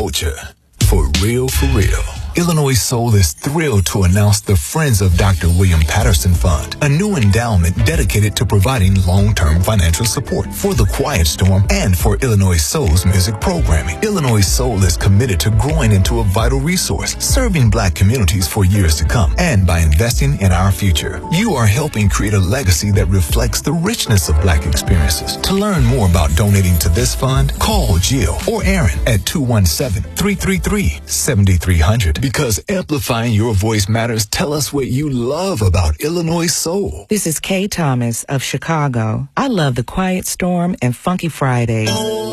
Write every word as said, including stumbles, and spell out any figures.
culture. For real, for real. Illinois Soul is thrilled to announce the Friends of Doctor William Patterson Fund, a new endowment dedicated to providing long-term financial support for the Quiet Storm and for Illinois Soul's music programming. Illinois Soul is committed to growing into a vital resource, serving Black communities for years to come. And by investing in our future, you are helping create a legacy that reflects the richness of Black experiences. To learn more about donating to this fund, call Jill or Aaron at two one seven, three three three, seven three zero zero. Because amplifying your voice matters. Tell us what you love about Illinois Soul. This is Kay Thomas of Chicago. I love the Quiet Storm and Funky Fridays.